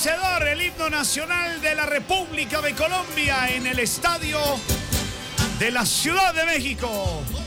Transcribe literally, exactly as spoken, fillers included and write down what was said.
Vencedor el himno nacional de la República de Colombia en el estadio de la Ciudad de México.